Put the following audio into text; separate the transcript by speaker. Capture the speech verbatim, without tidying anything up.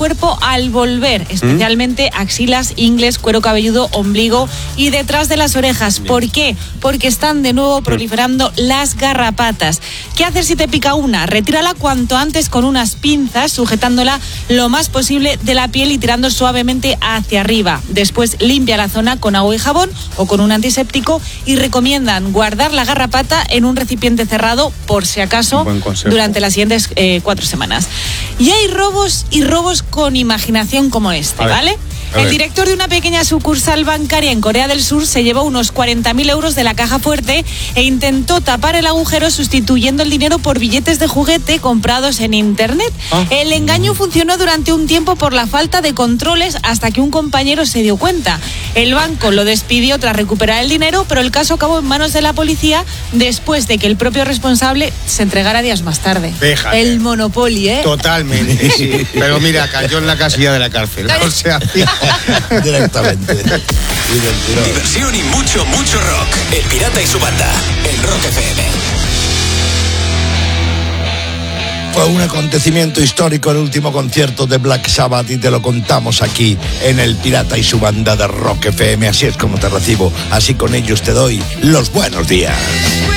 Speaker 1: cuerpo al volver, especialmente axilas, ingles, cuero cabelludo, ombligo y detrás de las orejas. ¿Por qué? Porque están de nuevo proliferando las garrapatas. ¿Qué hacer si te pica una? Retírala cuanto antes con unas pinzas, sujetándola lo más posible de la piel y tirando suavemente hacia arriba. Después limpia la zona con agua y jabón o con un antiséptico y recomiendan guardar la garrapata en un recipiente cerrado por si acaso durante las siguientes eh, cuatro semanas. Y hay robos y robos con imaginación como este, ¿vale? El director de una pequeña sucursal bancaria en Corea del Sur se llevó unos cuarenta mil euros de la caja fuerte e intentó tapar el agujero sustituyendo el dinero por billetes de juguete comprados en internet. Ah. El engaño funcionó durante un tiempo por la falta de controles hasta que un compañero se dio cuenta. El banco lo despidió tras recuperar el dinero, pero el caso acabó en manos de la policía después de que el propio responsable se entregara días más tarde.
Speaker 2: Fíjate.
Speaker 1: El Monopoly, ¿eh?
Speaker 2: Totalmente, sí. Pero mira, cayó en la casilla de la cárcel. O sea,
Speaker 3: directamente.
Speaker 4: Diversión y mucho, mucho rock. El Pirata y su banda. En Rock F M.
Speaker 3: Fue un acontecimiento histórico el último concierto de Black Sabbath y te lo contamos aquí en El Pirata y su banda de Rock F M. Así es como te recibo, así con ellos te doy los buenos días.